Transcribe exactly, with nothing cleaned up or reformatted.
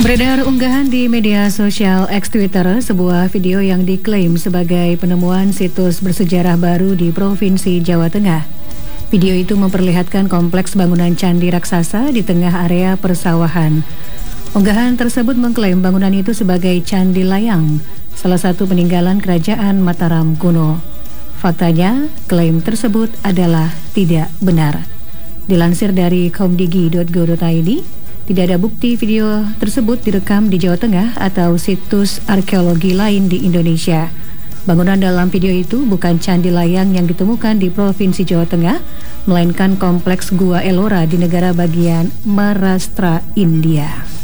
Beredar unggahan di media sosial X Twitter sebuah video yang diklaim sebagai penemuan situs bersejarah baru di Provinsi Jawa Tengah. Video itu memperlihatkan kompleks bangunan candi raksasa di tengah area persawahan. Unggahan tersebut mengklaim bangunan itu sebagai Candi Layang, salah satu peninggalan kerajaan Mataram kuno. Faktanya, klaim tersebut adalah tidak benar. Dilansir dari komdigi dot go dot i d, tidak ada bukti video tersebut direkam di Jawa Tengah atau situs arkeologi lain di Indonesia. Bangunan dalam video itu bukan Candi Layang yang ditemukan di Provinsi Jawa Tengah, melainkan kompleks Gua Ellora di negara bagian Maharashtra, India.